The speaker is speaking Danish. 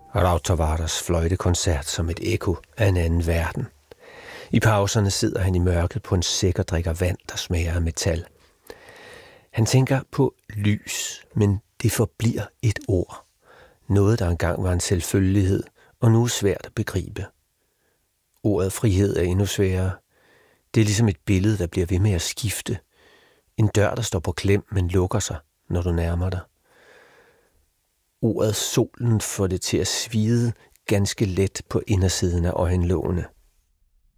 Rautavaras fløjtekoncert som et ekko af en anden verden. I pauserne sidder han i mørket på en sæk og drikker vand, der smager af metal. Han tænker på lys, men det forbliver et ord. Noget, der engang var en selvfølgelighed, og nu er svært at begribe. Ordet frihed er endnu sværere. Det er ligesom et billede, der bliver ved med at skifte. En dør, der står på klem, men lukker sig, når du nærmer dig. Ordet solen får det til at svide ganske let på indersiden af øjenlågene.